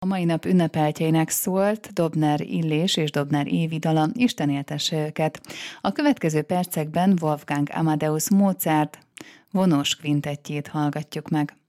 mai nap ünnepeltjeinek szólt Dobner Illés és Dobner Évi dala, Isten éltesse őket. A következő percekben Wolfgang Amadeus Mozart vonós kvintettjét hallgatjuk meg.